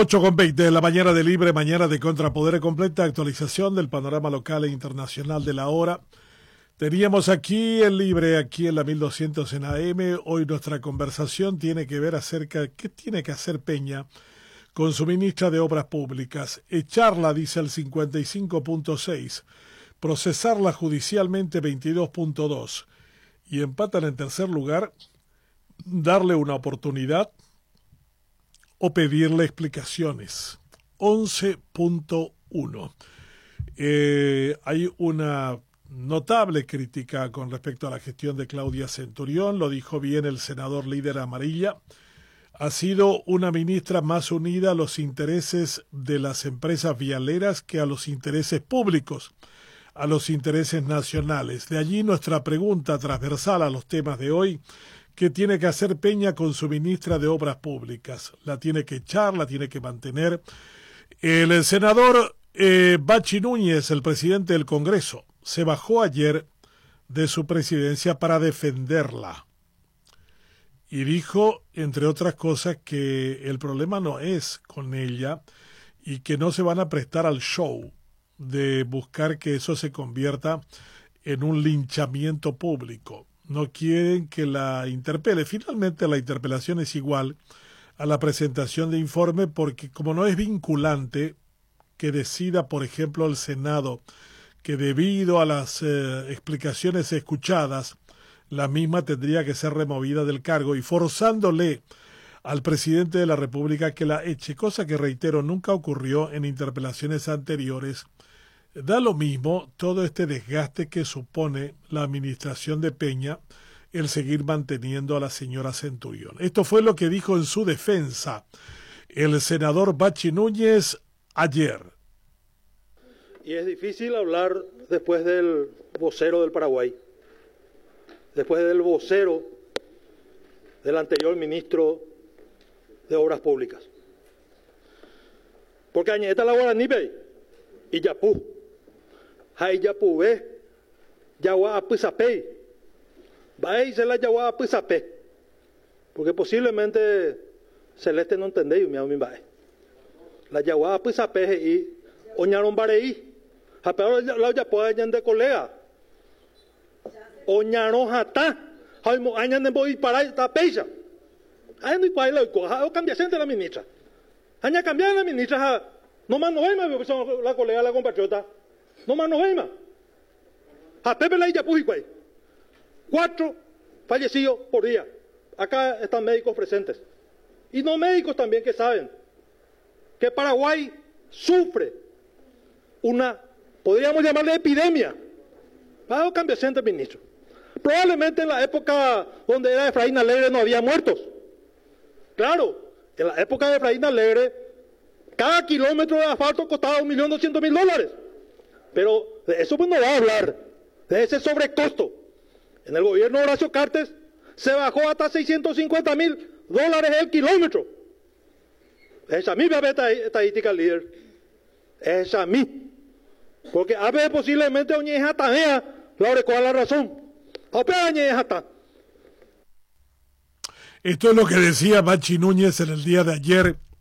8:20 de la mañana de Libre, mañana de Contrapoder completa, actualización del panorama local e internacional de la hora. Teníamos aquí en Libre, aquí en la 1200 en AM. Hoy nuestra conversación tiene que ver acerca de qué tiene que hacer Peña con su ministra de Obras Públicas. Echarla, dice el 55.6, procesarla judicialmente 22.2 y empatan en tercer lugar, darle una oportunidad o pedirle explicaciones. 11.1. Hay una notable crítica con respecto a la gestión de Claudia Centurión, lo dijo bien el senador líder Amarilla. Ha sido una ministra más unida a los intereses de las empresas vialeras que a los intereses públicos, a los intereses nacionales. De allí nuestra pregunta transversal a los temas de hoy: ¿qué tiene que hacer Peña con su ministra de Obras Públicas? ¿La tiene que echar? ¿La tiene que mantener? El senador Bachi Núñez, el presidente del Congreso, se bajó ayer de su presidencia para defenderla. Y dijo, entre otras cosas, que el problema no es con ella y que no se van a prestar al show de buscar que eso se convierta en un linchamiento público. No quieren que la interpele. Finalmente la interpelación es igual a la presentación de informe porque como no es vinculante que decida, por ejemplo, el Senado que debido a las explicaciones escuchadas, la misma tendría que ser removida del cargo y forzándole al presidente de la República que la eche, cosa que, reitero, nunca ocurrió en interpelaciones anteriores. Da lo mismo todo este desgaste que supone la administración de Peña el seguir manteniendo a la señora Centurión. Esto fue lo que dijo en su defensa el senador Bachi Núñez ayer. Y es difícil hablar después del vocero del Paraguay, después del vocero del anterior ministro de Obras Públicas. Porque añeta la guaraní y yapú. Hay yapú ve, yaguá apizapey. Va y se la yaguá apizapey. Porque posiblemente Celeste no entendéis, mi amigo. La yaguá apizapey y oñaron bareí. Pero la yapú allá de colega. Oñaron jatá. Añan de boy para tapeja. Añan de cuál o cambia gente la ministra. Aña cambiar la ministra. No más no hay más, la colega, la compatriota. No más no hay más. A Pepe la yapú y 4 fallecidos por día. Acá están médicos presentes. Y no médicos también que saben que Paraguay sufre una, podríamos llamarle epidemia. Va a cambiar gente, ministro. Probablemente en la época donde era Efraín Alegre no había muertos. Claro, en la época de Efraín Alegre, cada kilómetro de asfalto costaba $1.200.000. Pero de eso pues no va a hablar, de ese sobrecosto. En el gobierno de Horacio Cartes se bajó hasta $650.000 el kilómetro. Esa misma estadística líder. Esa misma. Porque a veces posiblemente oñeja tanea, la cuál es la razón. Esto es lo que decía Bachi Núñez en el día de ayer